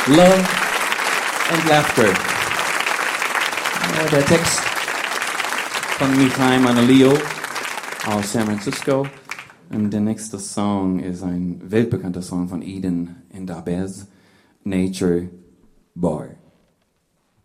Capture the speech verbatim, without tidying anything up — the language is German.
Love and Laughter. Ja, der Text von Michael Manalio aus San Francisco. Und der nächste Song ist ein weltbekannter Song von Eden and Abez, Nature Boy.